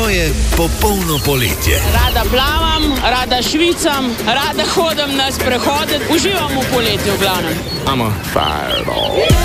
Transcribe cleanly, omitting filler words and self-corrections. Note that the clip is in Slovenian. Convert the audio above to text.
Moje popolno poletje. Rada plavam, rada švicam, rada hodim na sprehode, uživam v poletju v glavnem. I'm a fireball.